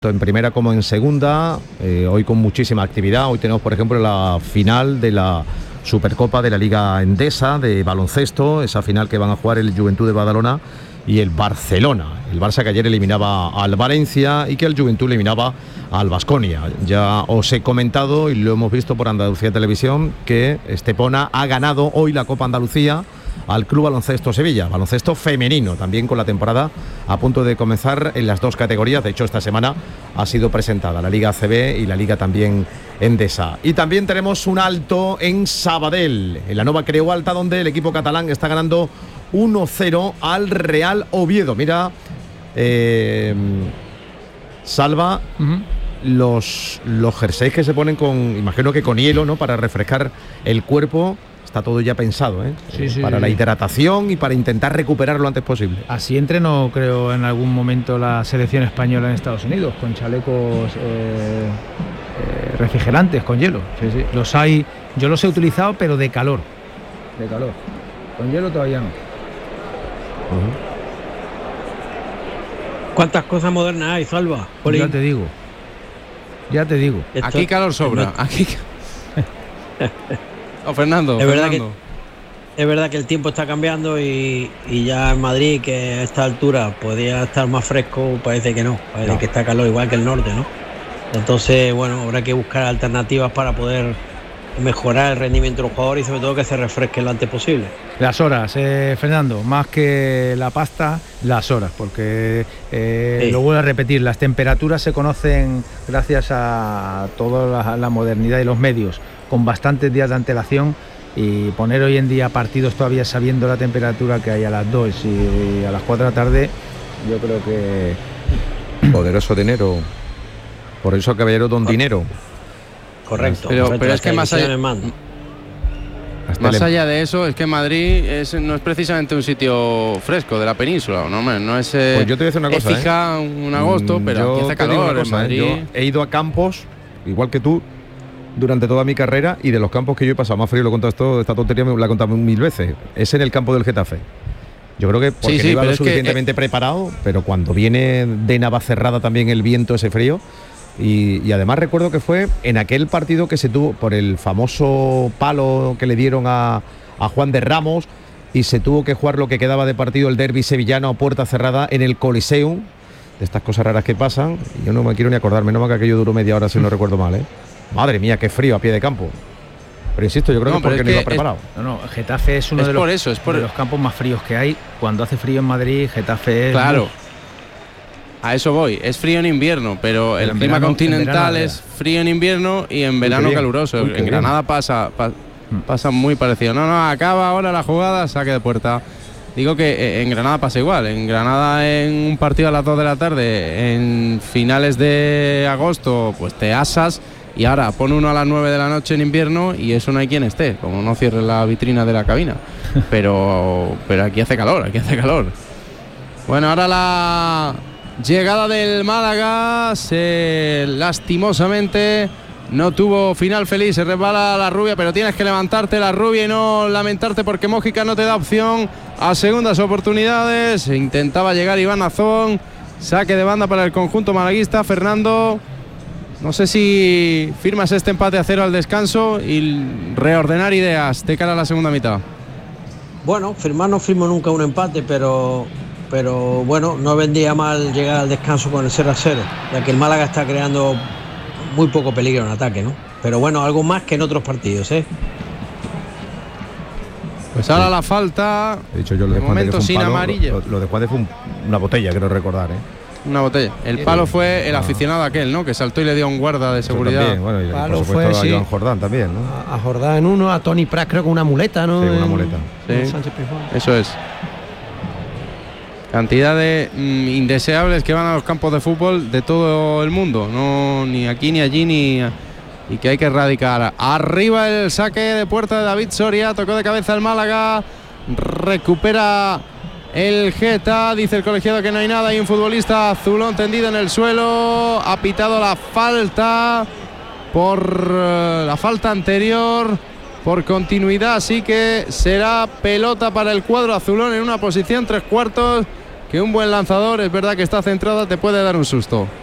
En primera como en segunda, hoy con muchísima actividad. Hoy tenemos, por ejemplo, la final de la Supercopa de la Liga Endesa de baloncesto, esa final que van a jugar el Juventud de Badalona y el Barcelona. El Barça que ayer eliminaba al Valencia y que el Juventud eliminaba al Baskonia. Ya os he comentado y lo hemos visto por Andalucía Televisión que Estepona ha ganado hoy la Copa Andalucía al Club Baloncesto Sevilla, baloncesto femenino, también con la temporada a punto de comenzar en las dos categorías. De hecho, esta semana ha sido presentada la Liga ACB y la Liga también Endesa. Y también tenemos un alto en Sabadell, en la Nova Creu Alta, donde el equipo catalán está ganando 1-0 al Real Oviedo. Mira, Salva, los jerseys que se ponen con, imagino que con hielo, ¿no?, para refrescar el cuerpo. Está todo ya pensado, para la hidratación y para intentar recuperar lo antes posible. Así entrenó, creo, en algún momento la selección española en Estados Unidos, con chalecos refrigerantes, con hielo. Sí. Los hay, yo los he utilizado, pero de calor. Con hielo todavía no. ¿Cuántas cosas modernas hay, Salva? Ya te digo. Aquí calor sobra. Aquí... Fernando. Es verdad que el tiempo está cambiando y ya en Madrid, que a esta altura podía estar más fresco, parece que no. Parece que está calor igual que el norte, ¿no? Entonces, bueno, habrá que buscar alternativas para poder mejorar el rendimiento de los jugadores y sobre todo que se refresque lo antes posible. Las horas, Fernando, más que la pasta, las horas, porque lo vuelvo a repetir, las temperaturas se conocen gracias a toda la modernidad y los medios, con bastantes días de antelación, y poner hoy en día partidos todavía sabiendo la temperatura que hay a las 2 y a las 4 de la tarde, yo creo que... Poderoso dinero, por eso caballero don dinero. Correcto. Pero es que más allá de eso, es que Madrid no es precisamente un sitio fresco de la península, no es... Pues yo te voy a decir una cosa, es fija un agosto, pero aquí hace calor en Madrid. Yo he ido a campos, igual que tú, durante toda mi carrera, y de los campos que yo he pasado más frío, lo he contado esta tontería me la he contado 1000 veces, es en el campo del Getafe. Yo creo que porque iba lo suficientemente preparado, pero cuando viene de Navacerrada también el viento, ese frío, y además recuerdo que fue en aquel partido que se tuvo por el famoso palo que le dieron a Juan de Ramos, y se tuvo que jugar lo que quedaba de partido, el derbi sevillano a puerta cerrada en el Coliseum. De estas cosas raras que pasan, y yo no me quiero ni acordarme, no más que aquello duró media hora si no recuerdo mal, Madre mía, qué frío a pie de campo. Pero insisto, yo creo que porque no iba preparado. Getafe es uno de los campos más fríos que hay. Cuando hace frío en Madrid, Getafe es... Claro, a eso voy. Es frío en invierno, pero el clima continental es frío en invierno y en verano caluroso. En Granada pasa muy parecido. Acaba ahora la jugada, saque de puerta. Digo que en Granada pasa igual. En Granada, en un partido a las 2 de la tarde, en finales de agosto, pues te asas. Y ahora pone uno a las 9 de la noche en invierno y eso no hay quien esté, como no cierre la vitrina de la cabina. Pero aquí hace calor. Bueno, ahora la llegada del Málaga, lastimosamente no tuvo final feliz, se resbala la Rubia, pero tienes que levantarte la Rubia y no lamentarte porque Mójica no te da opción a segundas oportunidades. Intentaba llegar Iván Azón, saque de banda para el conjunto malaguista. Fernando, no sé si firmas este empate a 0 al descanso y reordenar ideas de cara a la segunda mitad. Bueno, no firmo nunca un empate, pero bueno, no vendría mal llegar al descanso con el 0-0, ya que el Málaga está creando muy poco peligro en ataque, ¿no? Pero bueno, algo más que en otros partidos, Pues ahora la falta. He dicho yo, lo de momento sin palo, amarillo. Lo de Juárez fue una botella, quiero recordar, Una botella. El palo fue el aficionado aquel, ¿no?, que saltó y le dio a un guarda de seguridad. También, bueno, y palo por supuesto fue, a Joan Jordán también, ¿no? A Jordán en uno, a Tony Prat creo con una muleta, ¿no? Sí, una muleta. Sí, eso es. Cantidad de indeseables que van a los campos de fútbol de todo el mundo, no ni aquí ni allí y que hay que erradicar. Arriba el saque de puerta de David Soria, tocó de cabeza el Málaga, recupera el Geta, dice el colegiado que no hay nada, hay un futbolista azulón tendido en el suelo, ha pitado la falta por la falta anterior, por continuidad, así que será pelota para el cuadro azulón en una posición 3/4, que un buen lanzador, es verdad que está centrado, te puede dar un susto.